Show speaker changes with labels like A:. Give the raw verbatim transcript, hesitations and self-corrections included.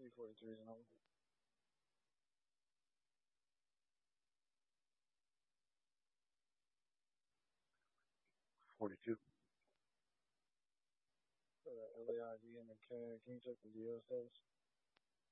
A: Be forty-three and old.
B: forty-two.
A: So the L A I D and the King King check the D L says.